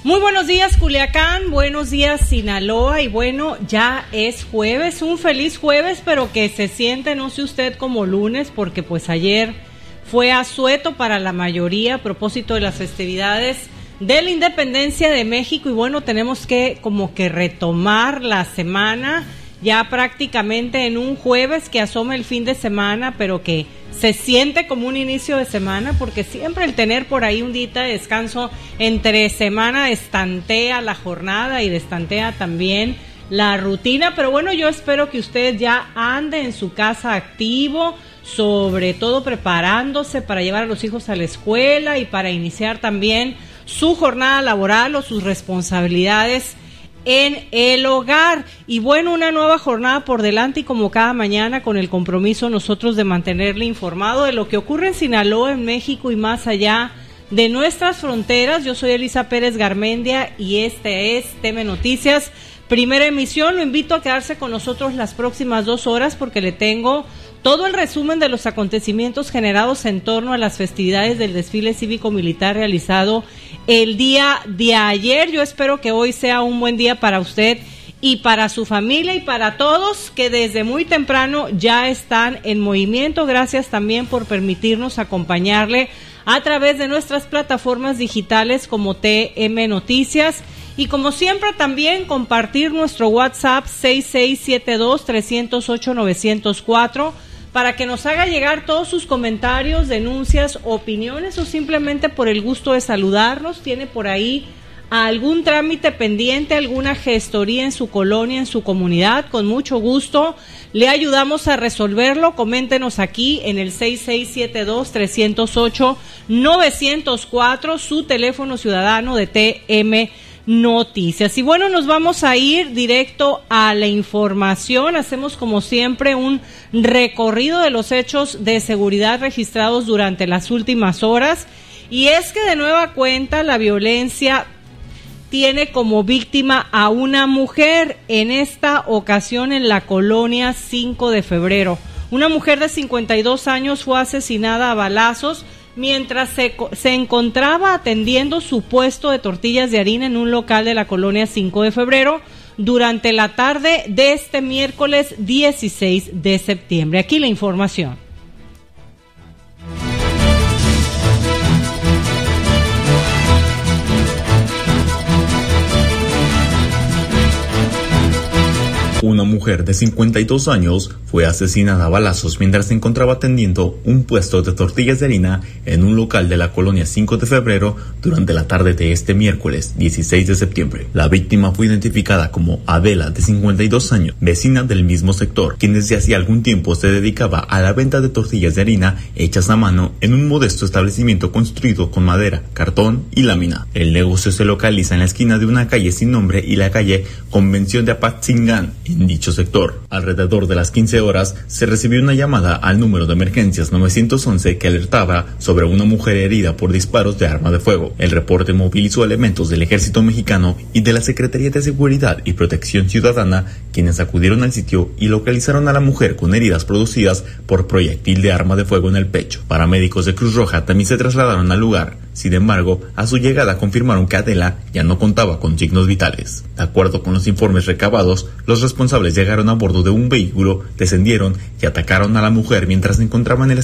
Muy buenos días, Culiacán, buenos días, Sinaloa, y bueno, ya es jueves, un feliz jueves, pero que se siente, no sé usted, como lunes, porque pues ayer fue asueto para la mayoría a propósito de las festividades de la independencia de México, y bueno, tenemos que como que retomar la semana ya prácticamente en un jueves que asoma el fin de semana, pero que se siente como un inicio de semana, porque siempre el tener por ahí un día de descanso entre semana estantea la jornada y destantea también la rutina. Pero bueno, yo espero que usted ya ande en su casa activo, sobre todo preparándose para llevar a los hijos a la escuela y para iniciar también su jornada laboral o sus responsabilidades en el hogar. Y bueno, una nueva jornada por delante, y como cada mañana, con el compromiso nosotros de mantenerle informado de lo que ocurre en Sinaloa, en México y más allá de nuestras fronteras. Yo soy Elisa Pérez Garmendia y este es TV Noticias, primera emisión. Lo invito a quedarse con nosotros las próximas 2 horas porque le tengo todo el resumen de los acontecimientos generados en torno a las festividades del desfile cívico-militar realizado el día de ayer. Yo espero que hoy sea un buen día para usted y para su familia y para todos que desde muy temprano ya están en movimiento. Gracias también por permitirnos acompañarle a través de nuestras plataformas digitales como TM Noticias. Y como siempre también compartir nuestro WhatsApp 6672-308-904 para que nos haga llegar todos sus comentarios, denuncias, opiniones o simplemente por el gusto de saludarnos. Tiene por ahí algún trámite pendiente, alguna gestoría en su colonia, en su comunidad, con mucho gusto le ayudamos a resolverlo. Coméntenos aquí en el 6672-308-904, su teléfono ciudadano de TM Noticias. Y bueno, nos vamos a ir directo a la información. Hacemos como siempre un recorrido de los hechos de seguridad registrados durante las últimas horas, y es que de nueva cuenta la violencia tiene como víctima a una mujer, en esta ocasión en la colonia 5 de febrero. Una mujer de 52 años fue asesinada a balazos mientras se encontraba atendiendo su puesto de tortillas de harina en un local de la colonia 5 de febrero durante la tarde de este miércoles 16 de septiembre. Aquí la información. Una mujer de 52 años fue asesinada a balazos mientras se encontraba atendiendo un puesto de tortillas de harina en un local de la colonia 5 de febrero durante la tarde de este miércoles 16 de septiembre. La víctima fue identificada como Adela, de 52 años, vecina del mismo sector, quien desde hacía algún tiempo se dedicaba a la venta de tortillas de harina hechas a mano en un modesto establecimiento construido con madera, cartón y lámina. El negocio se localiza en la esquina de una calle sin nombre y la calle Convención de Apatzingán, en dicho sector. Alrededor de las 15 horas se recibió una llamada al número de emergencias 911 que alertaba sobre una mujer herida por disparos de arma de fuego. El reporte movilizó elementos del Ejército Mexicano y de la Secretaría de Seguridad y Protección Ciudadana, quienes acudieron al sitio y localizaron a la mujer con heridas producidas por proyectil de arma de fuego en el pecho. Paramédicos de Cruz Roja también se trasladaron al lugar. Sin embargo, a su llegada confirmaron que Adela ya no contaba con signos vitales. De acuerdo con los informes recabados, los responsables llegaron a bordo de un vehículo, descendieron y atacaron a la mujer mientras se encontraba en el